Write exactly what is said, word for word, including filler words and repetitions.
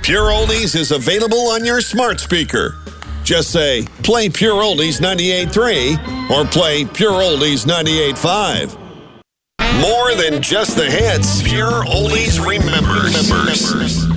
Pure Oldies is available on your smart speaker. Just say, play Pure Oldies ninety-eight point three or play Pure Oldies ninety-eight point five. More than just the hits, Pure Oldies remembers. remembers.